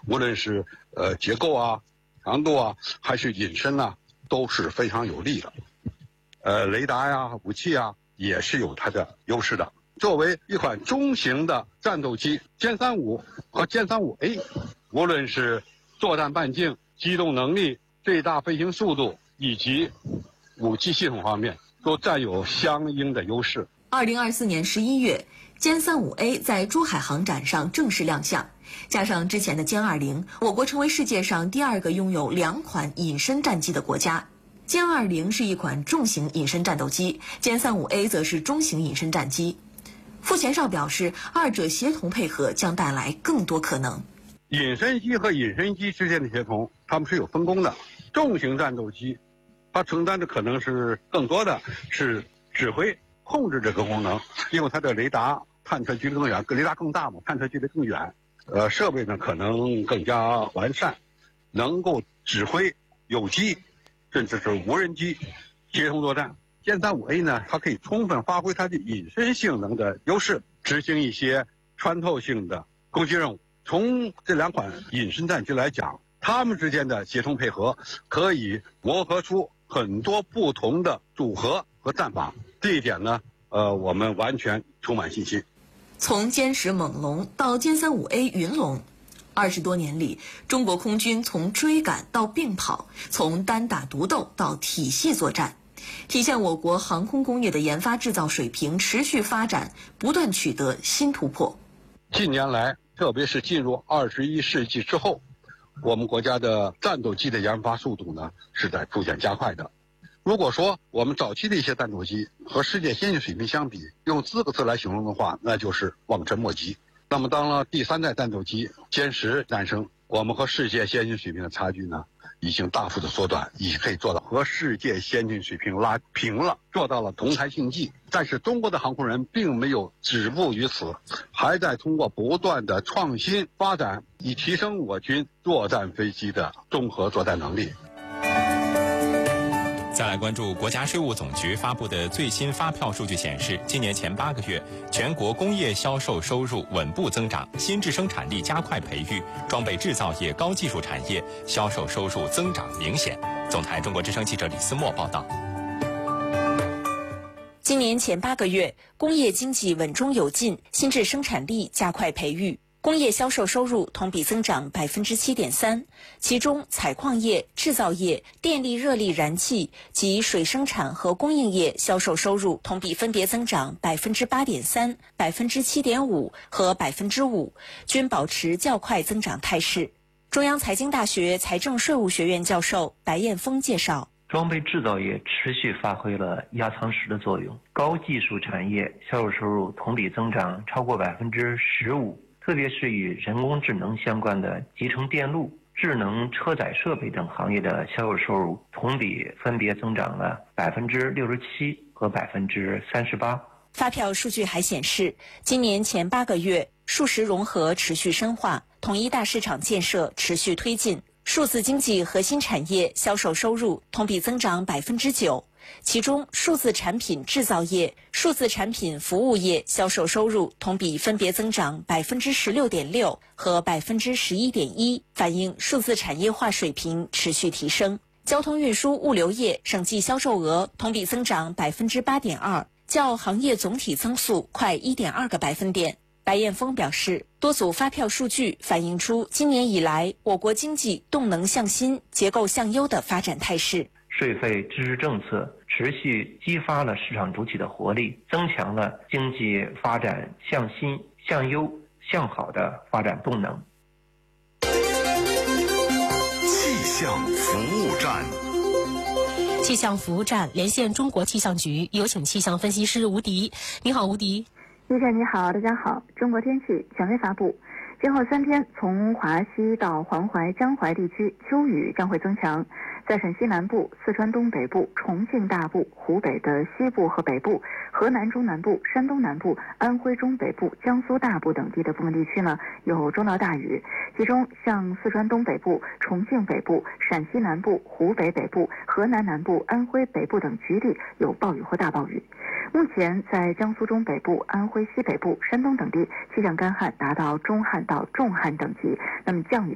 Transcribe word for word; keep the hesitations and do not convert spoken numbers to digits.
无论是呃结构啊、强度啊，还是隐身啊，都是非常有利的。呃，雷达呀、武器啊，也是有它的优势的。作为一款中型的战斗机，歼三五和歼三五 A， 无论是作战半径、机动能力、最大飞行速度以及武器系统方面，都占有相应的优势。 二零二四年十一月，歼三五 A 在珠海航展上正式亮相。加上之前的歼二零，我国成为世界上第二个拥有两款隐身战机的国家。歼二零是一款重型隐身战斗机，歼三五 A 则是中型隐身战机。傅前哨表示，二者协同配合将带来更多可能。 隐身机和隐身机之间的协同，它们是有分工的。重型战斗机，它承担的可能是更多的是指挥、控制这个功能，因为它的雷达探测距离更远，雷达更大嘛，探测距离更远。呃，设备呢可能更加完善，能够指挥有机甚至是无人机协同作战。歼三五 A 呢，它可以充分发挥它的隐身性能的优势，执行一些穿透性的攻击任务。从这两款隐身战机来讲，它们之间的协同配合可以磨合出很多不同的组合和战法。这一点呢，呃，我们完全充满信心。 从歼十猛龙到歼三五 A 云龙，二十多年里，中国空军从追赶到并跑，从单打独斗到体系作战，体现我国航空工业的研发制造水平持续发展，不断取得新突破。 近年来，特别是进入二十一世纪之后，我们国家的战斗机的研发速度呢是在逐渐加快的。如果说我们早期的一些战斗机和世界先进水平相比，用四个字来形容的话，那就是望尘莫及。那么当了第三代战斗机歼十诞生，我们和世界先进水平的差距呢已经大幅的缩短，已经可以做到和世界先进水平拉平了，做到了同台竞技。但是中国的航空人并没有止步于此，还在通过不断的创新发展，以提升我军作战飞机的综合作战能力。 再来关注国家税务总局发布的最新发票数据显示，今年前八个月，全国工业销售收入稳步增长，新质生产力加快培育，装备制造业、高技术产业销售收入增长明显。总台中国之声记者李思墨报道。 今年前八个月，工业经济稳中有进，新质生产力加快培育。工业销售收入同比增长百分之七点三，其中采矿业、制造业、电力、热力、燃气及水生产和供应业销售收入同比分别增长百分之八点三、百分之七点五和百分之五，均保持较快增长态势。中央财经大学财政税务学院教授白彦峰介绍， 装备制造业持续发挥了压舱石的作用，高技术产业销售收入同比增长超过百分之十五。特别是与人工智能相关的集成电路、智能车载设备等行业的销售收入同比分别增长了百分之六十七和百分之三十八。 发票数据还显示，今年前八个月，数实融合持续深化，统一大市场建设持续推进，数字经济核心产业销售收入同比增长百分之九。其中，数字产品制造业、数字产品服务业销售收入同比分别增长百分之十六点六和百分之十一点一，反映数字产业化水平持续提升。交通运输物流业省际销售额同比增长百分之八点二，较行业总体增速快一点二个百分点。白彦峰表示，多组发票数据反映出今年以来我国经济动能向新、结构向优的发展态势。 税费支持政策持续激发了市场主体的活力，增强了经济发展向新、向优、向好的发展动能。 气象服务站， 气象服务站连线中国气象局，有请气象分析师吴迪。你好，吴迪。 叶晨你好，大家好。中国天气权威发布，今后三天从华西到黄淮、江淮地区，秋雨将会增强。在陕西南部、四川东北部、重庆大部、湖北的西部和北部、河南中南部、山东南部、安徽中北部、江苏大部等地的部分地区呢，有中到大雨。其中，像四川东北部、重庆北部、陕西南部、湖北北部、河南南部、安徽北部等局地有暴雨或大暴雨。目前，在江苏中北部、安徽西北部、山东等地，气象干旱达到中旱到重旱等级，那么降雨